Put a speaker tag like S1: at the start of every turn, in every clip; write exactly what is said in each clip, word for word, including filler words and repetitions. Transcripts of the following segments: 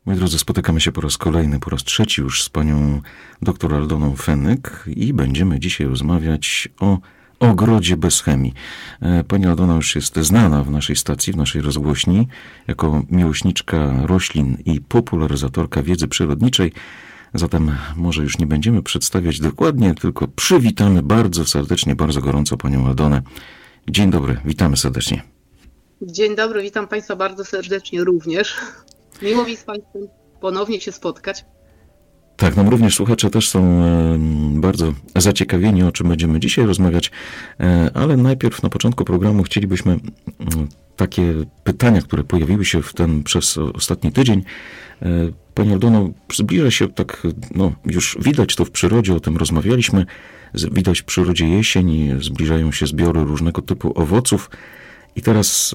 S1: Moi drodzy, spotykamy się po raz kolejny, po raz trzeci już z panią dr Aldoną Fenyk i będziemy dzisiaj rozmawiać o ogrodzie bez chemii. Pani Aldona już jest znana w naszej stacji, w naszej rozgłośni, jako miłośniczka roślin i popularyzatorka wiedzy przyrodniczej. Zatem może już nie będziemy przedstawiać dokładnie, tylko przywitamy bardzo serdecznie, bardzo gorąco panią Aldonę. Dzień dobry, witamy serdecznie.
S2: Dzień dobry, witam Państwa bardzo serdecznie również. Miło mi z Państwem ponownie się spotkać.
S1: Tak, nam również słuchacze też są bardzo zaciekawieni, o czym będziemy dzisiaj rozmawiać, ale najpierw na początku programu chcielibyśmy takie pytania, które pojawiły się w ten przez ostatni tydzień. Pani Aldono, zbliża się tak, no już widać to w przyrodzie, o tym rozmawialiśmy, widać w przyrodzie jesień, zbliżają się zbiory różnego typu owoców i teraz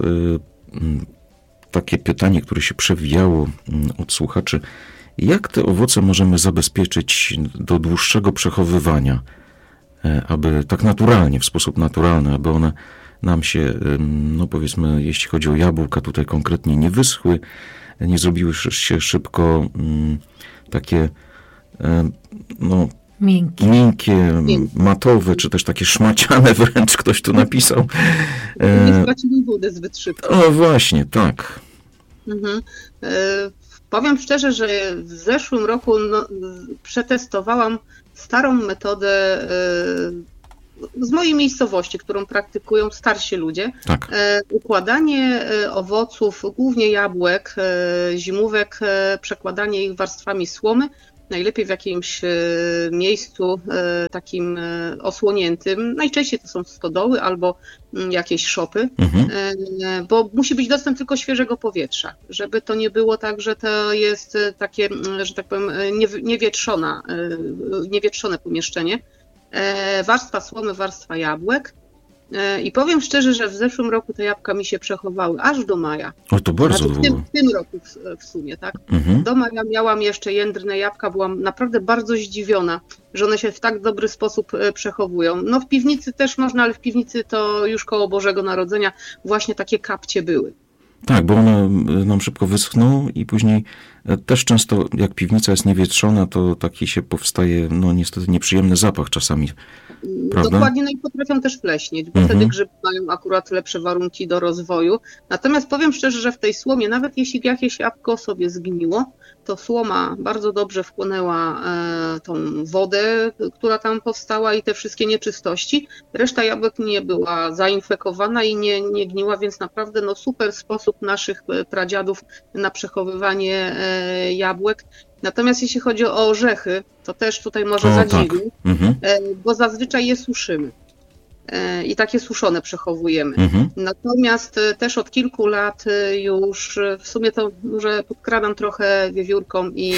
S1: takie pytanie, które się przewijało od słuchaczy. Jak te owoce możemy zabezpieczyć do dłuższego przechowywania, aby tak naturalnie, w sposób naturalny, aby one nam się, no powiedzmy, jeśli chodzi o jabłka, tutaj konkretnie nie wyschły, nie zrobiły się szybko takie, no,
S3: miękkie,
S1: miękkie matowe, czy też takie szmaciane wręcz, ktoś tu napisał.
S2: Nie straciły wody zbyt szybko.
S1: O właśnie, tak.
S2: Mhm. Powiem szczerze, że w zeszłym roku no, przetestowałam starą metodę z mojej miejscowości, którą praktykują starsi ludzie.
S1: Tak.
S2: Układanie owoców, głównie jabłek, zimówek, przekładanie ich warstwami słomy, najlepiej w jakimś miejscu takim osłoniętym. Najczęściej to są stodoły albo jakieś szopy, mhm. bo musi być dostęp tylko świeżego powietrza, żeby to nie było tak, że to jest takie, że tak powiem, niewietrzona, niewietrzone pomieszczenie. Warstwa słomy, warstwa jabłek. I powiem szczerze, że w zeszłym roku te jabłka mi się przechowały aż do maja.
S1: O, to bardzo
S2: długo. W tym, w tym roku w, w sumie, tak? Mhm. Do maja miałam jeszcze jędrne jabłka, byłam naprawdę bardzo zdziwiona, że one się w tak dobry sposób przechowują. No w piwnicy też można, ale w piwnicy to już koło Bożego Narodzenia właśnie takie kapcie były.
S1: Tak, bo one nam szybko wyschną i później też często, jak piwnica jest niewietrzona, to taki się powstaje, no niestety nieprzyjemny zapach czasami, prawda?
S2: Dokładnie, no i potrafią też pleśnieć, bo mhm. wtedy grzyby mają akurat lepsze warunki do rozwoju. Natomiast powiem szczerze, że w tej słomie, nawet jeśli jakieś jabłko sobie zgniło, to słoma bardzo dobrze wchłonęła e, tą wodę, która tam powstała i te wszystkie nieczystości. Reszta jabłek nie była zainfekowana i nie, nie gniła, więc naprawdę no, super sposób naszych pradziadów na przechowywanie e, jabłek. Natomiast jeśli chodzi o orzechy, to też tutaj może
S1: o,
S2: zadziwi,
S1: tak. mhm.
S2: e, bo zazwyczaj je suszymy. I takie suszone przechowujemy.
S1: Mhm.
S2: Natomiast też od kilku lat już, w sumie to może podkradam trochę wiewiórką i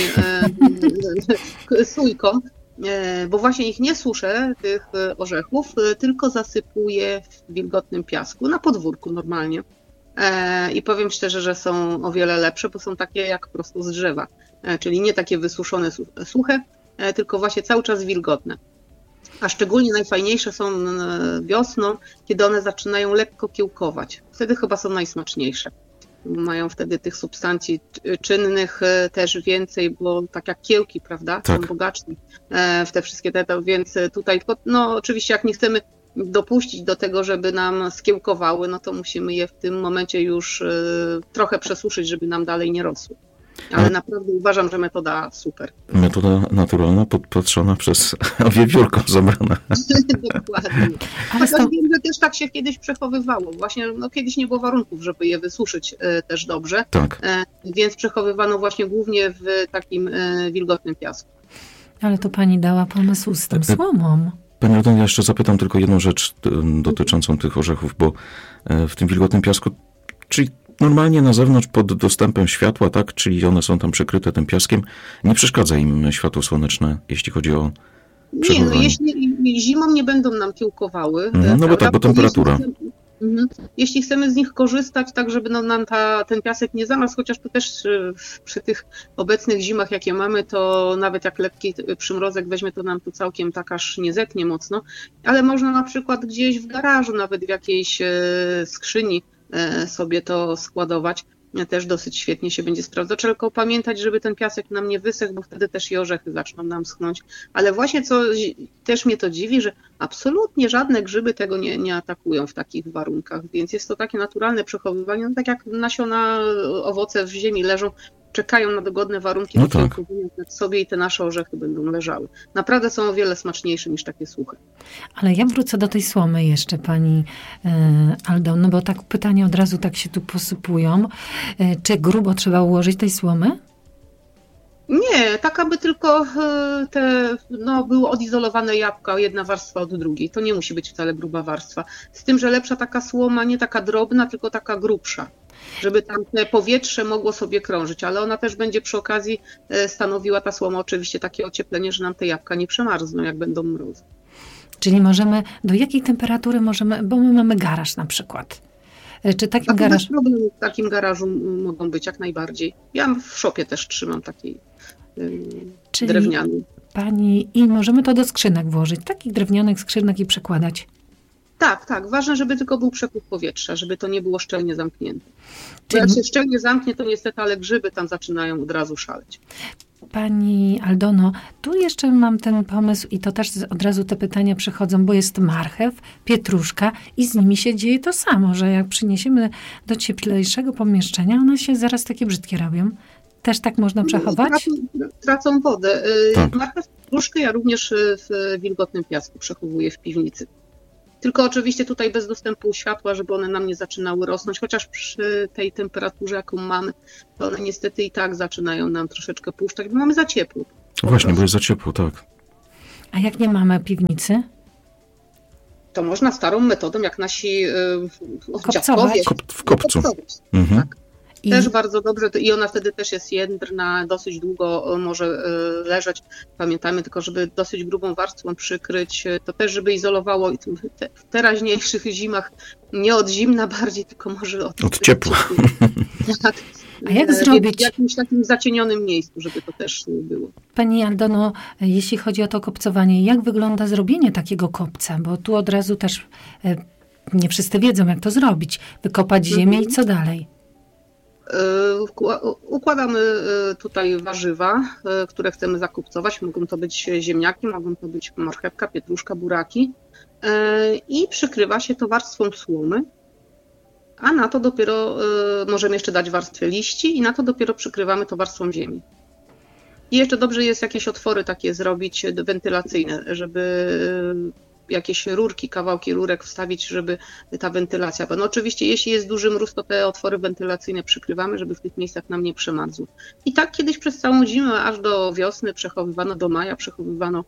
S2: e, sójką, e, bo właśnie ich nie suszę, tych orzechów, tylko zasypuję w wilgotnym piasku, na podwórku normalnie. E, I powiem szczerze, że są o wiele lepsze, bo są takie jak prosto z drzewa, e, czyli nie takie wysuszone, suche, e, tylko właśnie cały czas wilgotne. A szczególnie najfajniejsze są wiosną, kiedy one zaczynają lekko kiełkować. Wtedy chyba są najsmaczniejsze. Mają wtedy tych substancji czynnych też więcej, bo tak jak kiełki, prawda,
S1: tak.
S2: są bogaci w te wszystkie te, więc tutaj, no oczywiście jak nie chcemy dopuścić do tego, żeby nam skiełkowały, no to musimy je w tym momencie już trochę przesuszyć, żeby nam dalej nie rosły. Ale naprawdę uważam, że metoda super.
S1: Metoda naturalna, podpatrzona przez wiewiórką zabrana.
S2: Dokładnie. Ale to... wiem, że też tak się kiedyś przechowywało. Właśnie no, kiedyś nie było warunków, żeby je wysuszyć e, też dobrze.
S1: Tak.
S2: E, więc przechowywano właśnie głównie w takim e, wilgotnym piasku.
S3: Ale to pani dała pomysł z tą słomą.
S1: Pani Aldono, ja jeszcze zapytam tylko jedną rzecz dotyczącą tych orzechów, bo w tym wilgotnym piasku, czyli normalnie na zewnątrz pod dostępem światła, tak, czyli one są tam przykryte tym piaskiem, nie przeszkadza im światło słoneczne, jeśli chodzi o
S2: Nie, no jeśli zimą nie będą nam kiełkowały.
S1: Mhm, no bo tak, bo temperatura.
S2: Jeśli, jeśli chcemy z nich korzystać tak, żeby no, nam ta, ten piasek nie zamarzł, chociaż to też przy tych obecnych zimach, jakie mamy, to nawet jak lekki przymrozek weźmie, to nam tu całkiem tak aż nie zetnie mocno, ale można na przykład gdzieś w garażu, nawet w jakiejś skrzyni sobie to składować. też dosyć świetnie się będzie sprawdzał. Trzeba tylko pamiętać, żeby ten piasek nam nie wysechł, bo wtedy też i orzechy zaczną nam schnąć. Ale właśnie co też mnie to dziwi, że absolutnie żadne grzyby tego nie, nie atakują w takich warunkach, więc jest to takie naturalne przechowywanie, no tak jak nasiona, owoce w ziemi leżą, czekają na dogodne warunki,
S1: no
S2: do
S1: tak.
S2: sobie i te nasze orzechy będą leżały. Naprawdę są o wiele smaczniejsze niż takie suche.
S3: Ale ja wrócę do tej słomy jeszcze, pani e, Aldono, bo tak pytania od razu tak się tu posypują. E, czy grubo trzeba ułożyć tej słomy?
S2: Nie, tak aby tylko te, no, były odizolowane jabłka, jedna warstwa od drugiej. To nie musi być wcale gruba warstwa. Z tym, że lepsza taka słoma, nie taka drobna, tylko taka grubsza, żeby tam te powietrze mogło sobie krążyć, ale ona też będzie przy okazji stanowiła, ta słoma oczywiście, takie ocieplenie, że nam te jabłka nie przemarzną, jak będą mrozy.
S3: Czyli możemy, do jakiej temperatury możemy, bo my mamy garaż na przykład. Czy takim
S2: Takie
S3: garaż...
S2: problemy w takim garażu mogą być jak najbardziej. Ja w szopie też trzymam taki yy,
S3: Czyli
S2: drewniany.
S3: Pani, i możemy to do skrzynek włożyć, takich drewnianych skrzynek i przekładać.
S2: Tak, tak. Ważne, żeby tylko był przepływ powietrza, żeby to nie było szczelnie zamknięte.
S3: Czyli...
S2: Jak się szczelnie zamknie, to niestety, ale grzyby tam zaczynają od razu szaleć.
S3: Pani Aldono, tu jeszcze mam ten pomysł i to też od razu te pytania przychodzą, bo jest marchew, pietruszka i z nimi się dzieje to samo, że jak przyniesiemy do cieplejszego pomieszczenia, one się zaraz takie brzydkie robią. Też tak można przechować?
S2: Tracą, tracą wodę.
S1: Tak.
S2: Marchew, pietruszkę ja również w wilgotnym piasku przechowuję w piwnicy. Tylko oczywiście tutaj bez dostępu światła, żeby one nam nie zaczynały rosnąć, chociaż przy tej temperaturze, jaką mamy, to one niestety i tak zaczynają nam troszeczkę puszczać, bo mamy za ciepło.
S1: Właśnie, bo jest za ciepło, tak.
S3: A jak nie mamy piwnicy?
S2: To można starą metodą, jak nasi yy,
S3: Kopcować.
S2: dziadkowie.
S1: Kop, w kopcu.
S2: Kopcować.
S1: Mhm.
S2: Tak.
S3: I...
S2: Też bardzo dobrze i ona wtedy też jest jędrna, dosyć długo może leżeć. Pamiętajmy tylko, żeby dosyć grubą warstwą przykryć, to też żeby izolowało w teraźniejszych zimach nie od zimna bardziej, tylko może od,
S1: od ciepła.
S2: Tak.
S3: A jak zrobić?
S2: W jakimś takim zacienionym miejscu, żeby to też było.
S3: Pani Aldono, jeśli chodzi o to kopcowanie, jak wygląda zrobienie takiego kopca? Bo tu od razu też nie wszyscy wiedzą, jak to zrobić. Wykopać ziemię i co dalej?
S2: Układamy tutaj warzywa, które chcemy zakopcować. Mogą to być ziemniaki, mogą to być marchewka, pietruszka, buraki. I przykrywa się to warstwą słomy, a na to dopiero możemy jeszcze dać warstwę liści i na to dopiero przykrywamy to warstwą ziemi. I jeszcze dobrze jest jakieś otwory takie zrobić wentylacyjne, żeby jakieś rurki, kawałki rurek wstawić, żeby ta wentylacja, bo no oczywiście jeśli jest duży mróz, to te otwory wentylacyjne przykrywamy, żeby w tych miejscach nam nie przemarzło. I tak kiedyś przez całą zimę, aż do wiosny przechowywano, do maja przechowywano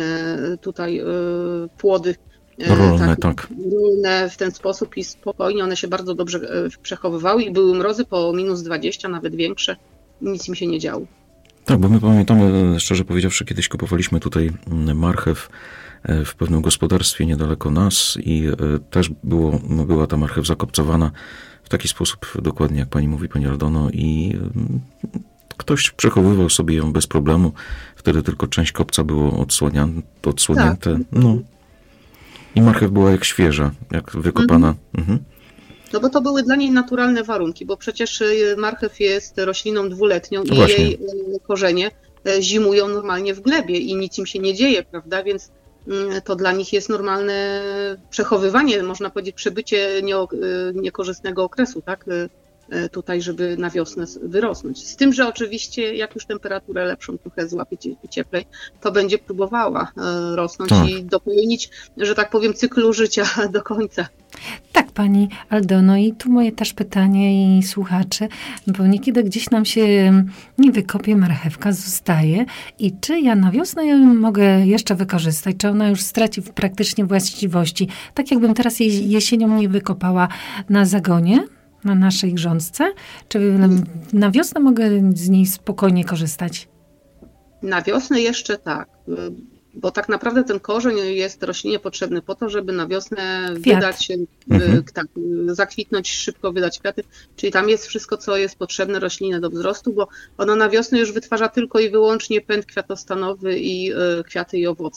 S2: tutaj płody
S1: rolne,
S2: tak,
S1: tak.
S2: rolne w ten sposób i spokojnie one się bardzo dobrze przechowywały i były mrozy po minus dwadzieścia, nawet większe, nic im się nie działo.
S1: Tak, bo my pamiętamy, szczerze powiedziawszy, kiedyś kupowaliśmy tutaj marchew w pewnym gospodarstwie niedaleko nas i też było, była ta marchew zakopcowana w taki sposób, dokładnie jak pani mówi, pani Aldono, i ktoś przechowywał sobie ją bez problemu. Wtedy tylko część kopca było odsłonięte. Tak. No. I marchew była jak świeża, jak wykopana. Mhm. Mhm.
S2: No bo to były dla niej naturalne warunki, bo przecież marchew jest rośliną dwuletnią i
S1: Właśnie.
S2: jej korzenie zimują normalnie w glebie i nic im się nie dzieje, prawda? Więc to dla nich jest normalne przechowywanie, można powiedzieć, przebycie niekorzystnego okresu, tak? Tutaj, żeby na wiosnę wyrosnąć. Z tym, że oczywiście jak już temperaturę lepszą trochę złapie cieplej, to będzie próbowała rosnąć tak. i dopełnić, że tak powiem, cyklu życia do końca.
S3: Tak, pani Aldono, i tu moje też pytanie i słuchaczy, bo niekiedy gdzieś nam się nie wykopie, marchewka zostaje i czy ja na wiosnę ją mogę jeszcze wykorzystać, czy ona już straci praktycznie właściwości, tak jakbym teraz jesienią nie wykopała na zagonie, na naszej grządce, czy na wiosnę mogę z niej spokojnie korzystać?
S2: Na wiosnę jeszcze tak, bo tak naprawdę ten korzeń jest roślinie potrzebny po to, żeby na wiosnę Kwiat. wydać, mhm. tak, zakwitnąć, szybko wydać kwiaty, czyli tam jest wszystko, co jest potrzebne roślinie do wzrostu, bo ona na wiosnę już wytwarza tylko i wyłącznie pęd kwiatostanowy i kwiaty i owoce.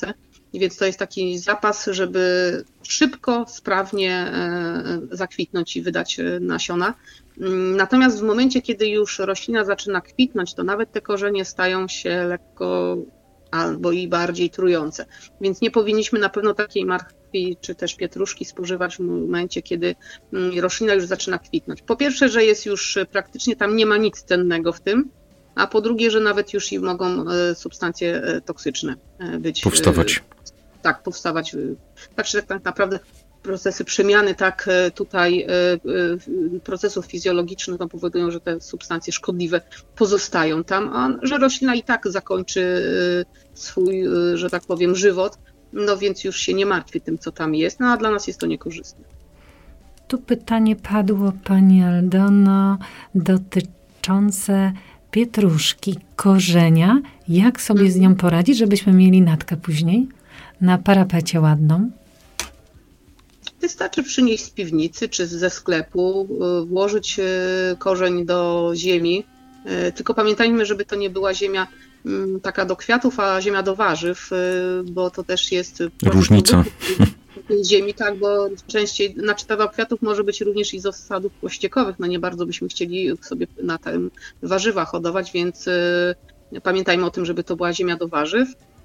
S2: Więc to jest taki zapas, żeby szybko, sprawnie zakwitnąć i wydać nasiona. Natomiast w momencie, kiedy już roślina zaczyna kwitnąć, to nawet te korzenie stają się lekko albo i bardziej trujące. Więc nie powinniśmy na pewno takiej marchwi czy też pietruszki spożywać w momencie, kiedy roślina już zaczyna kwitnąć. Po pierwsze, że jest już praktycznie, tam nie ma nic cennego w tym, a po drugie, że nawet już i mogą substancje toksyczne być.
S1: Powstawać.
S2: Tak, powstawać. Także tak naprawdę procesy przemiany, tak tutaj procesów fizjologicznych no, powodują, że te substancje szkodliwe pozostają tam, a że roślina i tak zakończy swój, że tak powiem, żywot, no więc już się nie martwi tym, co tam jest, no a dla nas jest to niekorzystne.
S3: Tu pytanie padło, pani Aldono, dotyczące pietruszki, korzenia. Jak sobie z nią poradzić, żebyśmy mieli natkę później na parapecie ładną?
S2: Wystarczy przynieść z piwnicy czy ze sklepu, włożyć korzeń do ziemi. Tylko pamiętajmy, żeby to nie była ziemia taka do kwiatów, a ziemia do warzyw, bo to też jest
S1: różnica
S2: ziemi, tak, bo częściej, znaczy ta do kwiatów może być również i z osadów pościekowych, no nie bardzo byśmy chcieli sobie na tym warzywa hodować, więc pamiętajmy o tym, żeby to była ziemia do warzyw.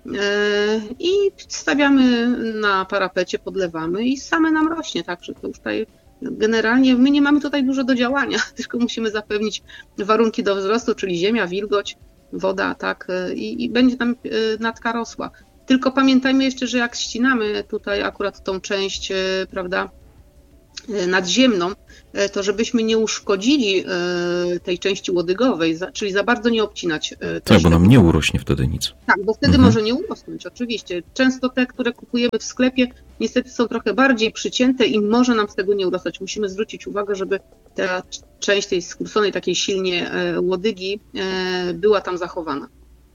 S2: I stawiamy na parapecie, podlewamy i same nam rośnie, także to już tutaj generalnie my nie mamy tutaj dużo do działania, tylko musimy zapewnić warunki do wzrostu, czyli ziemia, wilgoć, woda, tak, i, i będzie tam natka rosła. Tylko pamiętajmy jeszcze, że jak ścinamy tutaj akurat tą część, prawda, nadziemną, to żebyśmy nie uszkodzili tej części łodygowej, czyli za bardzo nie obcinać.
S1: Tak, bo nam nie urośnie wtedy nic.
S2: Tak, bo wtedy mhm. może nie urosnąć, oczywiście. Często te, które kupujemy w sklepie, niestety są trochę bardziej przycięte i może nam z tego nie urosnąć. Musimy zwrócić uwagę, żeby ta część tej skróconej, takiej silnie łodygi była tam zachowana.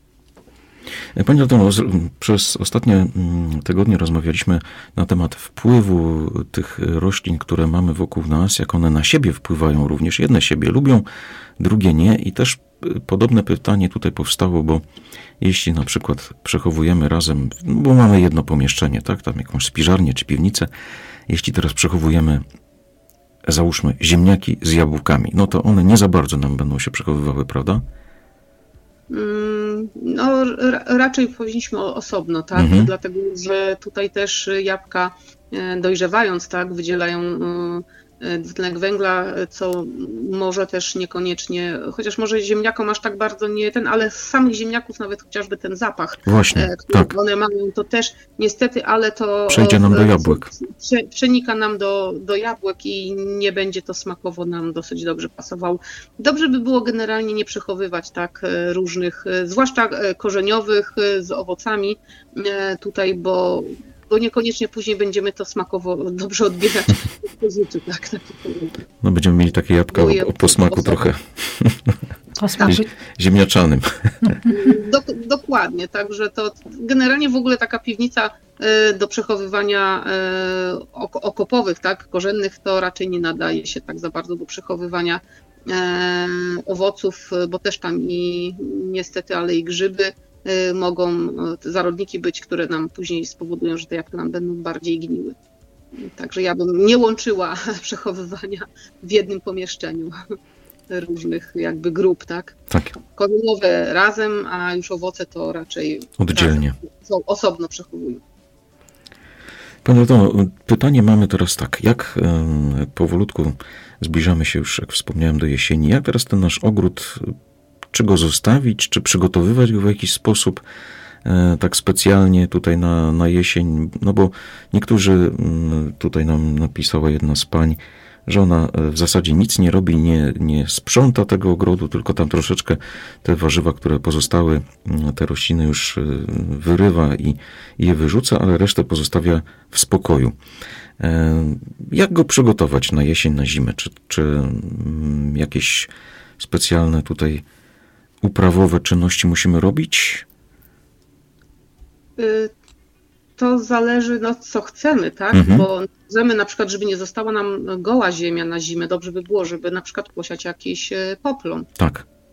S1: Pani Aldono, przez ostatnie tygodnie rozmawialiśmy na temat wpływu tych roślin, które mamy wokół nas, jak one na siebie wpływają również. Jedne siebie lubią, drugie nie. I też podobne pytanie tutaj powstało, bo jeśli na przykład przechowujemy razem, bo mamy jedno pomieszczenie, tak, tam jakąś spiżarnię czy piwnicę, jeśli teraz przechowujemy, załóżmy, ziemniaki z jabłkami, no to one nie za bardzo nam będą się przechowywały, prawda?
S2: No, raczej powinniśmy osobno, tak? Mhm. Dlatego, że tutaj też jabłka dojrzewając, tak, wydzielają dwutlenek węgla, co może też niekoniecznie, chociaż może ziemniakom aż tak bardzo nie ten, ale z samych ziemniaków nawet chociażby ten zapach,
S1: Właśnie,
S2: który
S1: tak.
S2: one mają, to też niestety, ale to
S1: przejdzie nam do jabłek.
S2: Przenika nam do, do jabłek i nie będzie to smakowo nam dosyć dobrze pasowało. Dobrze by było generalnie nie przechowywać tak różnych, zwłaszcza korzeniowych z owocami tutaj, bo bo niekoniecznie później będziemy to smakowo dobrze odbierać. tak, tak.
S1: No będziemy mieli takie jabłka o, o posmaku trochę ziemniaczanym.
S2: Dok, dokładnie, także to generalnie w ogóle taka piwnica do przechowywania okopowych, tak, korzennych, to raczej nie nadaje się tak za bardzo do przechowywania owoców, bo też tam i niestety, ale i grzyby mogą zarodniki być, które nam później spowodują, że te jabłka nam będą bardziej gniły. Także ja bym nie łączyła przechowywania w jednym pomieszczeniu różnych jakby grup, tak?
S1: Tak.
S2: Korzeniowe razem, a już owoce to raczej
S1: oddzielnie.
S2: Są osobno przechowują.
S1: Pani Aldono, pytanie mamy teraz tak, jak e, powolutku zbliżamy się już, jak wspomniałem, do jesieni, jak teraz ten nasz ogród, czy go zostawić, czy przygotowywać go w jakiś sposób e, tak specjalnie tutaj na, na jesień, no bo niektórzy, m, tutaj nam napisała jedna z pań, że ona w zasadzie nic nie robi, nie, nie sprząta tego ogrodu, tylko tam troszeczkę te warzywa, które pozostały, te rośliny już wyrywa i, i je wyrzuca, ale resztę pozostawia w spokoju. Jak go przygotować na jesień, na zimę? Czy, czy jakieś specjalne tutaj uprawowe czynności musimy robić?
S2: Y- To zależy, no co chcemy, tak? Mhm. Bo chcemy na przykład, żeby nie została nam goła ziemia na zimę, dobrze by było, żeby na przykład posiać jakiś poplon.
S1: Tak.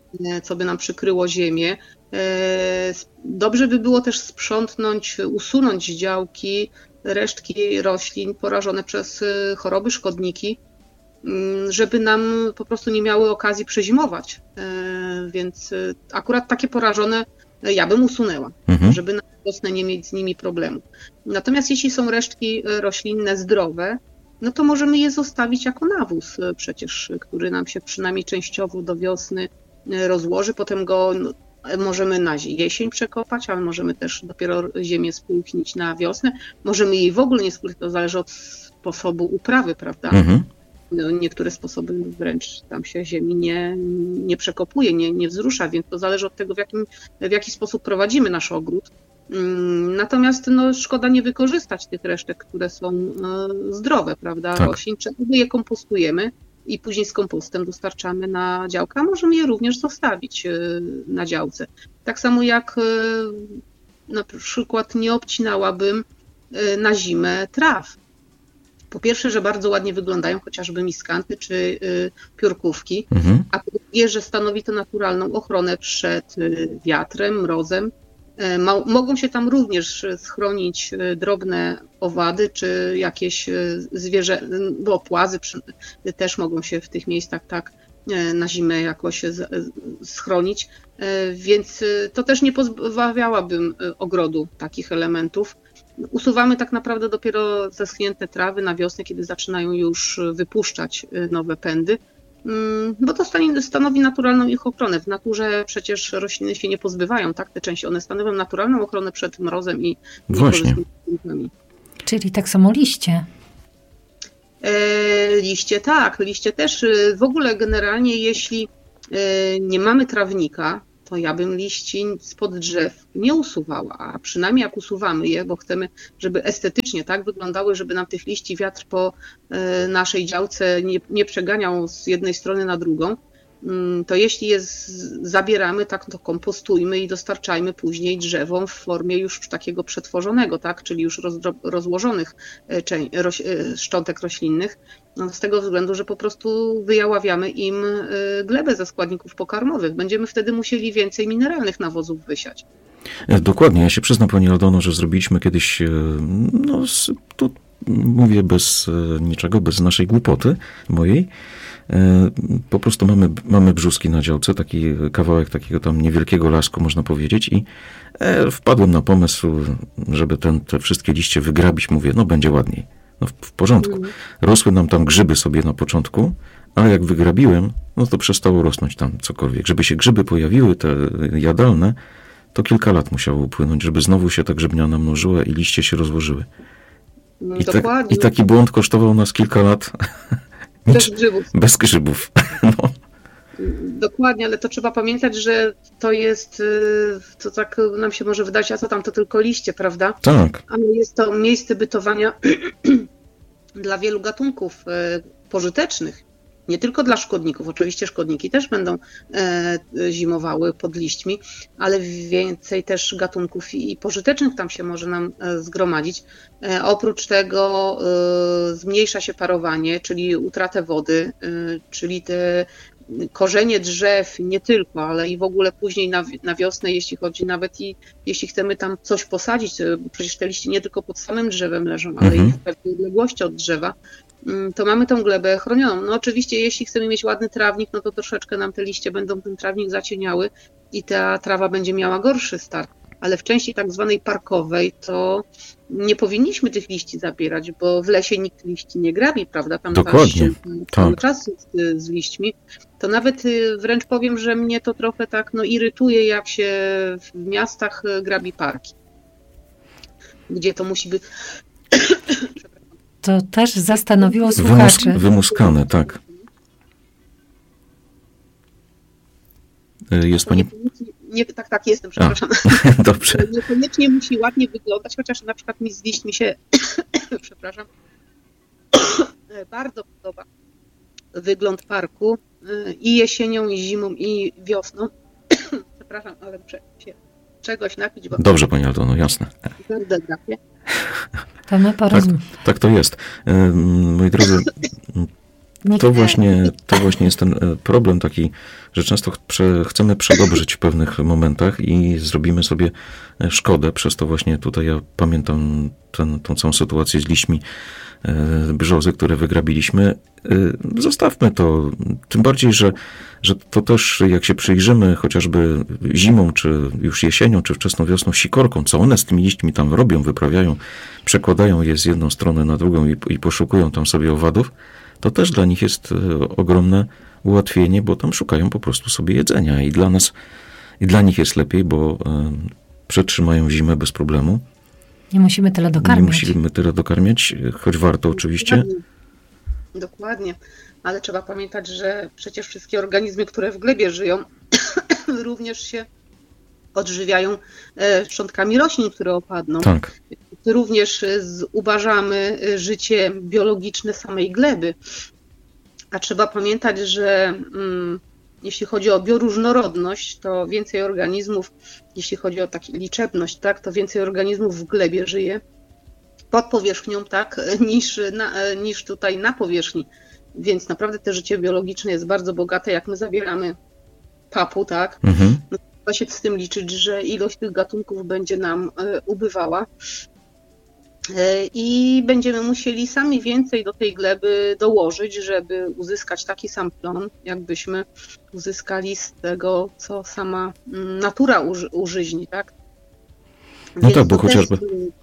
S2: co by nam przykryło ziemię. Dobrze by było też sprzątnąć, usunąć z działki resztki roślin porażone przez choroby, szkodniki, żeby nam po prostu nie miały okazji przezimować. Więc akurat takie porażone ja bym usunęła, mhm. żeby na wiosnę nie mieć z nimi problemu. Natomiast jeśli są resztki roślinne zdrowe, no to możemy je zostawić jako nawóz przecież, który nam się przynajmniej częściowo do wiosny rozłoży. Potem go no, możemy na jesień przekopać, ale możemy też dopiero ziemię spulchnić na wiosnę. Możemy jej w ogóle nie spulchnić, to zależy od sposobu uprawy, prawda? Mhm. No, niektóre sposoby wręcz tam się ziemi nie, nie przekopuje, nie, nie wzrusza, więc to zależy od tego, w, jakim, w jaki sposób prowadzimy nasz ogród. Natomiast no, szkoda nie wykorzystać tych resztek, które są no, zdrowe, prawda, tak. roślin. Często je kompostujemy i później z kompostem dostarczamy na działkę, a możemy je również zostawić na działce. Tak samo jak na przykład nie obcinałabym na zimę traw. Po pierwsze, że bardzo ładnie wyglądają chociażby miskanty czy piórkówki, mhm. a po drugie, że stanowi to naturalną ochronę przed wiatrem, mrozem. Mogą się tam również schronić drobne owady czy jakieś zwierzę, bo płazy też mogą się w tych miejscach tak na zimę jakoś schronić, więc to też nie pozbawiałabym ogrodu takich elementów. Usuwamy tak naprawdę dopiero zeschnięte trawy na wiosnę, kiedy zaczynają już wypuszczać nowe pędy, bo to stanowi naturalną ich ochronę. W naturze przecież rośliny się nie pozbywają, tak? Te części, one stanowią naturalną ochronę przed mrozem i
S1: niekorzystnymi.
S3: Czyli tak samo liście.
S2: E, liście tak, liście też. W ogóle generalnie jeśli nie mamy trawnika, to ja bym liści spod drzew nie usuwała, a przynajmniej jak usuwamy je, bo chcemy, żeby estetycznie tak wyglądały, żeby nam tych liści wiatr po naszej działce nie, nie przeganiał z jednej strony na drugą, to jeśli je zabieramy, tak to kompostujmy i dostarczajmy później drzewom w formie już takiego przetworzonego, tak, czyli już rozłożonych szczątek roślinnych, no z tego względu, że po prostu wyjaławiamy im glebę ze składników pokarmowych. Będziemy wtedy musieli więcej mineralnych nawozów wysiać.
S1: Dokładnie. Ja się przyznam, pani Aldono, że zrobiliśmy kiedyś, no tu mówię bez niczego, bez naszej głupoty mojej. Po prostu mamy, mamy brzuski na działce, taki kawałek takiego tam niewielkiego lasku, można powiedzieć, i wpadłem na pomysł, żeby ten, te wszystkie liście wygrabić. Mówię, no będzie ładniej. No w, w porządku. Rosły nam tam grzyby sobie na początku, ale jak wygrabiłem, no to przestało rosnąć tam cokolwiek. Żeby się grzyby pojawiły, te jadalne, to kilka lat musiało upłynąć, żeby znowu się ta grzybnia namnożyła i liście się rozłożyły.
S2: No,
S1: I, te, I taki błąd kosztował nas kilka lat.
S2: Bez grzybów.
S1: Bez grzybów. No.
S2: Dokładnie, ale to trzeba pamiętać, że to jest, to tak nam się może wydać, a co tam, to tylko liście, prawda?
S1: Tak.
S2: Ale jest to miejsce bytowania dla wielu gatunków pożytecznych. Nie tylko dla szkodników. Oczywiście szkodniki też będą zimowały pod liśćmi, ale więcej też gatunków i pożytecznych tam się może nam zgromadzić. Oprócz tego zmniejsza się parowanie, czyli utratę wody, czyli te korzenie drzew, nie tylko, ale i w ogóle później na, na wiosnę, jeśli chodzi nawet i jeśli chcemy tam coś posadzić, bo przecież te liście nie tylko pod samym drzewem leżą, ale mhm. i w pewnej odległości od drzewa, to mamy tą glebę chronioną. No oczywiście jeśli chcemy mieć ładny trawnik, no to troszeczkę nam te liście będą ten trawnik zacieniały i ta trawa będzie miała gorszy start. Ale w części tak zwanej parkowej to nie powinniśmy tych liści zabierać, bo w lesie nikt liści nie grabi, prawda? Tam
S1: Dokładnie.
S2: cały tak. czas jest z liśćmi. To nawet wręcz powiem, że mnie to trochę tak no, irytuje, jak się w miastach grabi parki. Gdzie to musi być...
S3: To też zastanowiło słuchaczy.
S1: Wymus- wymuskane, tak. Jest pani...
S2: Nie, tak, tak, jestem, przepraszam.
S1: A, dobrze.
S2: Niekoniecznie musi ładnie wyglądać, chociaż na przykład mi z liśćmi się, przepraszam, bardzo podoba wygląd parku i jesienią, i zimą, i wiosną. Przepraszam, ale muszę się czegoś napić. Bo
S1: dobrze, pani Aldono, jasne.
S3: To my
S1: tak, tak to jest. Moi drodzy,
S3: Nikt
S1: To właśnie, to właśnie jest ten problem taki, że często prze, chcemy przedobrzyć w pewnych momentach i zrobimy sobie szkodę. Przez to właśnie tutaj ja pamiętam ten, tą całą sytuację z liśćmi brzozy, które wygrabiliśmy. Zostawmy to. Tym bardziej, że, że to też jak się przyjrzymy chociażby zimą, czy już jesienią, czy wczesną wiosną sikorką, co one z tymi liśćmi tam robią, wyprawiają, przekładają je z jedną strony na drugą i, i poszukują tam sobie owadów, to też dla nich jest ogromne ułatwienie, bo tam szukają po prostu sobie jedzenia i dla nas, i dla nich jest lepiej, bo przetrzymają zimę bez problemu.
S3: Nie musimy tyle dokarmiać.
S1: Nie musimy tyle dokarmiać, choć warto oczywiście.
S2: Dokładnie. Dokładnie. Ale trzeba pamiętać, że przecież wszystkie organizmy, które w glebie żyją, również się odżywiają szczątkami roślin, które opadną.
S1: Tak.
S2: Również zubażamy życie biologiczne samej gleby. A trzeba pamiętać, że mm, jeśli chodzi o bioróżnorodność, to więcej organizmów, jeśli chodzi o taką liczebność, tak, to więcej organizmów w glebie żyje pod powierzchnią, tak, niż, na, niż tutaj na powierzchni. Więc naprawdę to życie biologiczne jest bardzo bogate. Jak my zabieramy papu, tak, mhm. no, trzeba się z tym liczyć, że ilość tych gatunków będzie nam e, ubywała. I będziemy musieli sami więcej do tej gleby dołożyć, żeby uzyskać taki sam plon, jakbyśmy uzyskali z tego, co sama natura uży, użyźni, tak?
S1: No
S2: Więc
S1: tak, bo chociażby...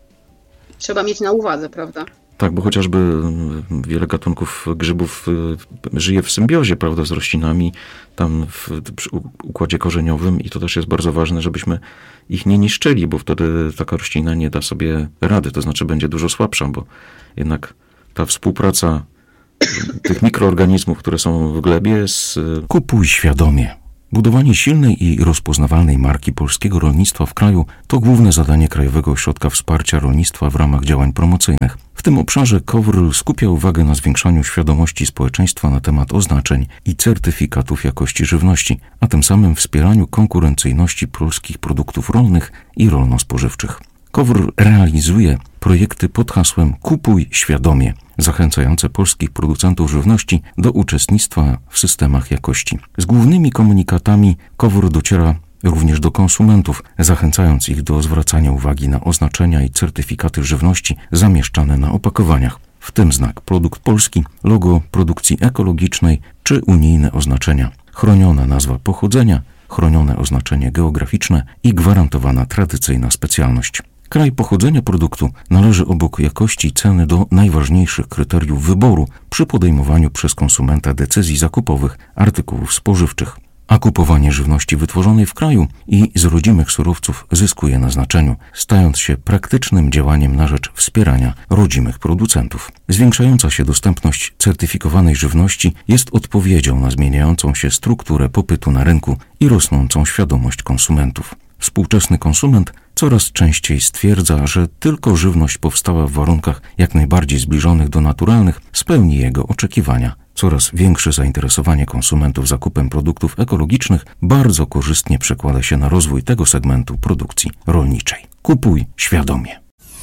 S2: trzeba mieć na uwadze, prawda?
S1: Tak, bo chociażby wiele gatunków grzybów żyje w symbiozie, prawda, z roślinami, tam w, w układzie korzeniowym i to też jest bardzo ważne, żebyśmy ich nie niszczyli, bo wtedy taka roślina nie da sobie rady, to znaczy będzie dużo słabsza, bo jednak ta współpraca tych mikroorganizmów, które są w glebie z...
S4: Kupuj świadomie. Budowanie silnej i rozpoznawalnej marki polskiego rolnictwa w kraju to główne zadanie Krajowego Ośrodka Wsparcia Rolnictwa w ramach działań promocyjnych. W tym obszarze KOWR skupia uwagę na zwiększaniu świadomości społeczeństwa na temat oznaczeń i certyfikatów jakości żywności, a tym samym wspieraniu konkurencyjności polskich produktów rolnych i rolno-spożywczych. KOWR realizuje projekty pod hasłem Kupuj świadomie, zachęcające polskich producentów żywności do uczestnictwa w systemach jakości. Z głównymi komunikatami KOWR dociera również do konsumentów, zachęcając ich do zwracania uwagi na oznaczenia i certyfikaty żywności zamieszczane na opakowaniach, w tym znak produkt polski, logo produkcji ekologicznej czy unijne oznaczenia, chroniona nazwa pochodzenia, chronione oznaczenie geograficzne i gwarantowana tradycyjna specjalność. Kraj pochodzenia produktu należy obok jakości i ceny do najważniejszych kryteriów wyboru przy podejmowaniu przez konsumenta decyzji zakupowych artykułów spożywczych. A kupowanie żywności wytworzonej w kraju i z rodzimych surowców zyskuje na znaczeniu, stając się praktycznym działaniem na rzecz wspierania rodzimych producentów. Zwiększająca się dostępność certyfikowanej żywności jest odpowiedzią na zmieniającą się strukturę popytu na rynku i rosnącą świadomość konsumentów. Współczesny konsument coraz częściej stwierdza, że tylko żywność powstała w warunkach jak najbardziej zbliżonych do naturalnych spełni jego oczekiwania. Coraz większe zainteresowanie konsumentów zakupem produktów ekologicznych bardzo korzystnie przekłada się na rozwój tego segmentu produkcji rolniczej. Kupuj świadomie.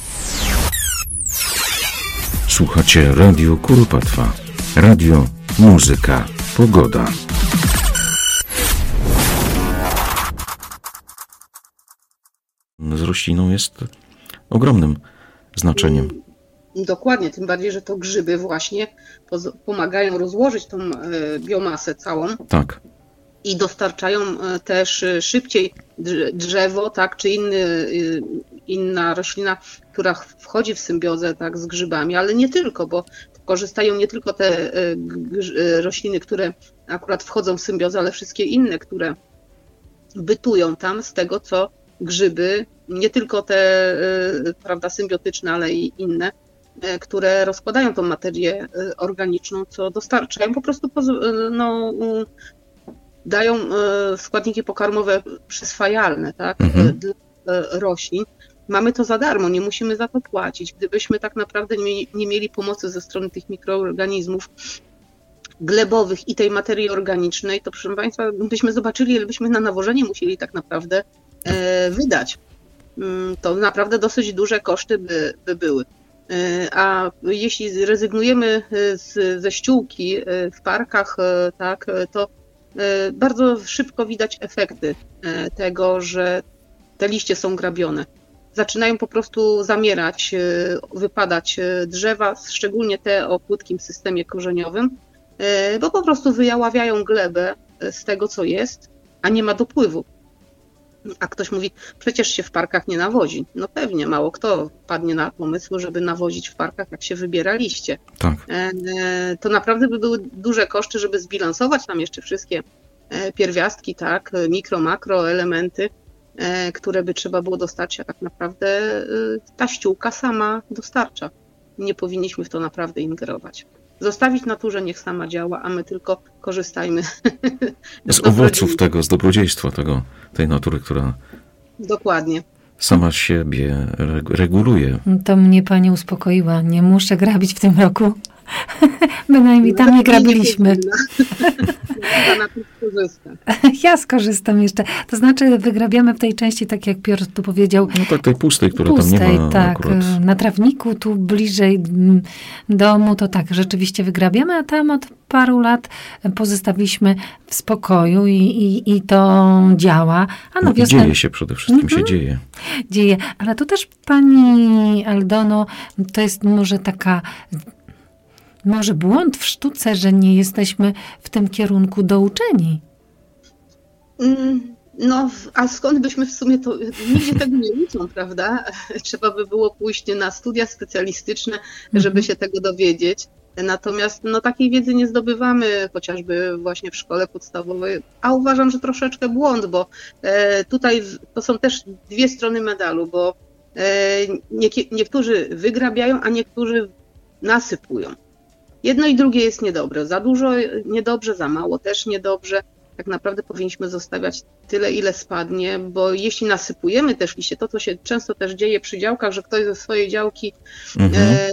S1: Słuchacie Radio Kuropatwa. Radio, muzyka, pogoda. Z rośliną jest ogromnym znaczeniem.
S2: Dokładnie, tym bardziej, że to grzyby właśnie pomagają rozłożyć tą biomasę całą.
S1: Tak.
S2: I dostarczają też szybciej drzewo, tak, czy inny, inna roślina, która wchodzi w symbiozę, tak, z grzybami, ale nie tylko, bo korzystają nie tylko te rośliny, które akurat wchodzą w symbiozę, ale wszystkie inne, które bytują tam z tego, co grzyby, nie tylko te, prawda, symbiotyczne, ale i inne, które rozkładają tą materię organiczną, co dostarczają, po prostu no, dają składniki pokarmowe przyswajalne, tak, mhm. dla roślin. Mamy to za darmo, nie musimy za to płacić. Gdybyśmy tak naprawdę nie, nie mieli pomocy ze strony tych mikroorganizmów glebowych i tej materii organicznej, to proszę Państwa, byśmy zobaczyli, ile byśmy na nawożenie musieli tak naprawdę e, wydać. To naprawdę dosyć duże koszty by, by były. A jeśli rezygnujemy z, ze ściółki w parkach, tak, to bardzo szybko widać efekty tego, że te liście są grabione. Zaczynają po prostu zamierać, wypadać drzewa, szczególnie te o płytkim systemie korzeniowym, bo po prostu wyjaławiają glebę z tego, co jest, a nie ma dopływu. A ktoś mówi, przecież się w parkach nie nawozi. No pewnie, mało kto padnie na pomysł, żeby nawozić w parkach, jak się wybiera liście.
S1: Tak.
S2: To naprawdę by były duże koszty, żeby zbilansować tam jeszcze wszystkie pierwiastki, tak, mikro, makro elementy, które by trzeba było dostarczyć, a tak naprawdę ta ściółka sama dostarcza. Nie powinniśmy w to naprawdę ingerować. Zostawić naturze, niech sama działa, a my tylko korzystajmy
S1: z owoców tego, z dobrodziejstwa tego, tej natury, która
S2: dokładnie
S1: sama siebie reguluje.
S3: To mnie pani uspokoiła. Nie muszę grabić w tym roku. Bynajmniej tam nie grabiliśmy.
S2: Na tym skorzysta.
S3: Ja skorzystam jeszcze. To znaczy wygrabiamy w tej części, tak jak Piotr tu powiedział.
S1: No tak, tej pustej, która
S3: pustej,
S1: tam nie ma
S3: tak.
S1: akurat.
S3: Na trawniku, tu bliżej domu, to tak, rzeczywiście wygrabiamy, a tam od paru lat pozostawiliśmy w spokoju i, i, i to działa. A na
S1: no
S3: wiosnę...
S1: dzieje się przede wszystkim, mm-hmm. się dzieje.
S3: Dzieje, ale to też pani Aldono, to jest może taka... Może błąd w sztuce, że nie jesteśmy w tym kierunku douczeni?
S2: No, a skąd byśmy w sumie to... Nigdzie tego nie uczą, prawda? Trzeba by było pójść na studia specjalistyczne, żeby mm-hmm. się tego dowiedzieć. Natomiast no, takiej wiedzy nie zdobywamy chociażby właśnie w szkole podstawowej, a uważam, że troszeczkę błąd, bo e, tutaj to są też dwie strony medalu, bo e, nie, niektórzy wygrabiają, a niektórzy nasypują. Jedno i drugie jest niedobre. Za dużo niedobrze, za mało też niedobrze. Tak naprawdę powinniśmy zostawiać tyle, ile spadnie, bo jeśli nasypujemy też liście, to co się często też dzieje przy działkach, że ktoś ze swojej działki mhm. e,